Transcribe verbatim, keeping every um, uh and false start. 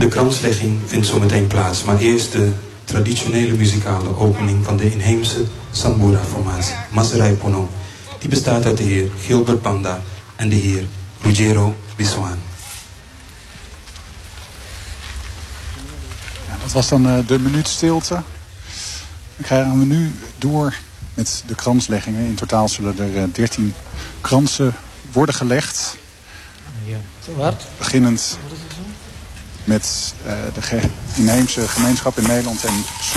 kranslegging vindt zo meteen plaats, maar eerst de traditionele muzikale opening van de inheemse Sambura-formatie, Maserai Pono. Die bestaat uit de heer Gilbert Banda en de heer Ruggiero Bissoan. Ja, dat was dan uh, de minuut stilte. Dan gaan we nu door met de kransleggingen. In totaal zullen er uh, dertien kransen worden gelegd. Ja. Beginnend met uh, de ge- inheemse gemeenschap in Nederland en